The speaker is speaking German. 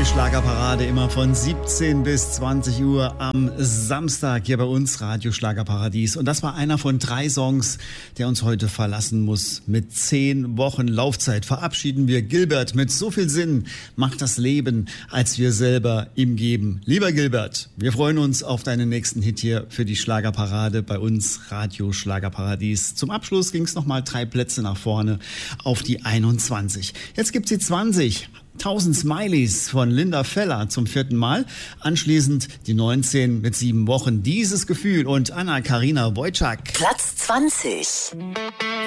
Die Schlagerparade immer von 17 bis 20 Uhr am Samstag hier bei uns, Radio Schlagerparadies. Und das war einer von 3 Songs, der uns heute verlassen muss. Mit 10 Wochen Laufzeit verabschieden wir Gilbert. Mit so viel Sinn macht das Leben, als wir selber ihm geben. Lieber Gilbert, wir freuen uns auf deinen nächsten Hit hier für die Schlagerparade bei uns, Radio Schlagerparadies. Zum Abschluss ging es nochmal 3 Plätze nach vorne auf die 21. Jetzt gibt's die 20. 1000 Smileys von Linda Feller zum 4. Mal. Anschließend die 19 mit 7 Wochen. Dieses Gefühl und Anna-Karina Wojcik. Platz 20.